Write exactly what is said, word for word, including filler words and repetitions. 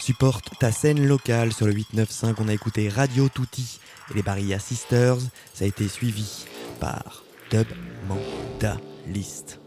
Supporte ta scène locale sur le huit neuf cinq. On a écouté Radio Tutti et les Barilla Sisters. Ça a été suivi par Dub Mentalist.